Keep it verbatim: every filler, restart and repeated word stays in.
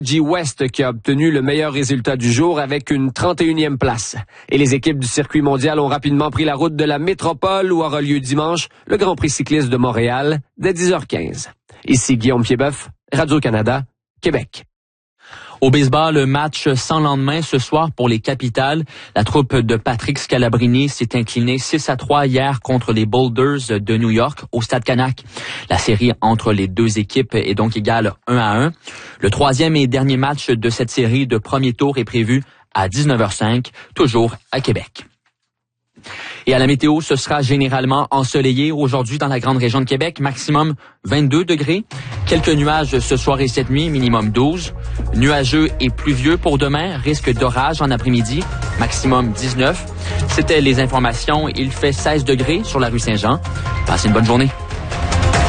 G West qui a obtenu le meilleur résultat du jour avec une trente et unième place. Et les équipes du circuit mondial ont rapidement pris la route de la métropole où aura lieu dimanche le Grand Prix cycliste de Montréal dès dix heures quinze. Ici Guillaume Piedboeuf, Radio-Canada, Québec. Au baseball, le match sans lendemain ce soir pour les Capitals. La troupe de Patrick Scalabrini s'est inclinée six à trois hier contre les Boulders de New York au Stade Canac. La série entre les deux équipes est donc égale un à un. Le troisième et dernier match de cette série de premier tour est prévu à dix-neuf heures cinq, toujours à Québec. Et à la météo, ce sera généralement ensoleillé aujourd'hui dans la grande région de Québec, maximum vingt-deux degrés. Quelques nuages ce soir et cette nuit, minimum douze. Nuageux et pluvieux pour demain, risque d'orage en après-midi, maximum dix-neuf. C'était les informations, il fait seize degrés sur la rue Saint-Jean. Passez une bonne journée.